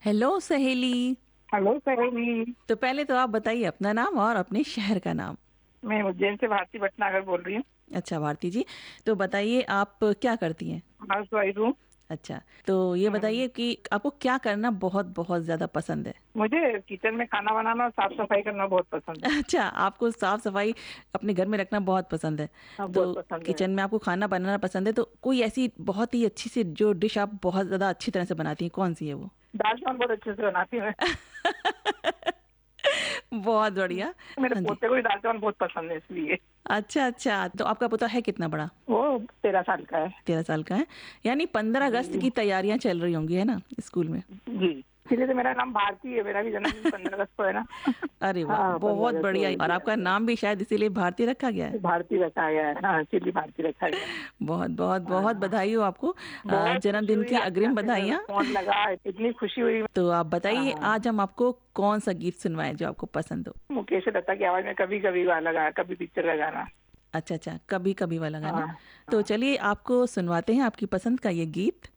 Hello सहेली। Hello सहेली। तो पहले तो आप बताइए अपना नाम और अपने शहर का नाम। मैं उज्जैन से भारती भटनागर बोल रही हूँ। अच्छा भारती जी, तो बताइए आप क्या करती हैं। हाउस वाइफ हूँ। अच्छा, तो ये हम्म, बताइए कि आपको क्या करना बहुत बहुत ज़्यादा पसंद है। मुझे किचन में खाना बनाना और साफ सफाई करना बहुत पसंद है। अच्छा, आपको साफ सफाई अपने घर में रखना बहुत पसंद है। हाँ, तो बहुत पसंद है। किचन में आपको खाना बनाना पसंद है, तो कोई ऐसी बहुत ही अच्छी सी जो डिश आप बहुत ज़्यादा अच्छी तरह से बनाती हैं, कौन सी है वो। दाल चावल बहुत अच्छे से बनाती हूँ मैं। बहुत बढ़िया। मेरे हाँ जी। पोते को भी दाल चावल बहुत पसंद है इसलिए। अच्छा अच्छा, तो आपका पोता है कितना बड़ा। वो 13 साल का है। 13 साल का है। यानी 15 अगस्त जी। की तैयारियां चल रही होंगी, है ना, स्कूल में। जी, इसीलिए तो मेरा नाम भारती है। मेरा भी जन्मदिन 15 अगस्त को है ना। अरे वाह, हाँ, पंद्रह बहुत अगस्त को बढ़िया। है और जी। आपका नाम भी शायद इसीलिए भारतीय रखा गया है। भारती रखा गया है, हाँ इसीलिए भारती रखा गया है। बहुत बहुत बहुत हाँ, बधाई हो आपको। बहुत खुशी जन्मदिन हुई की आपके अग्रिम आपसे बधाइयाँ। फोन लगा, इतनी खुशी हुई। तो आप बताइए हाँ, आज हम आपको कौन सा गीत सुनवाएं जो आपको पसंद हो। मुकेश दत्ता की आवाज में कभी कभी वाला गाना, कभी पिक्चर का गाना। अच्छा अच्छा, कभी कभी वाला गाना। हाँ। तो हाँ। चलिए आपको सुनवाते हैं आपकी पसंद का ये गीत।